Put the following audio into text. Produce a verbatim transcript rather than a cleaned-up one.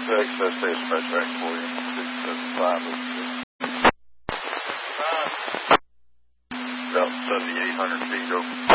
Access dispatch back for you. six seven five. About seventy-eight hundred feet over.